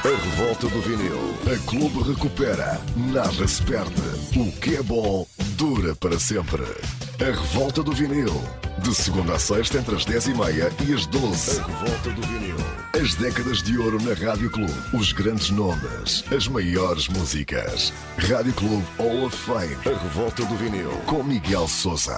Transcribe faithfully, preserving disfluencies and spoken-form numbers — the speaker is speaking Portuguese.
A revolta do vinil. A Clube recupera. Nada se perde. O que é bom dura para sempre. A revolta do vinil. De segunda a sexta entre as dez e meia e as doze. A revolta do vinil. As décadas de ouro na Rádio Clube. Os grandes nomes. As maiores músicas. Rádio Clube Hall of Fame. A revolta do vinil. Com Miguel Sousa.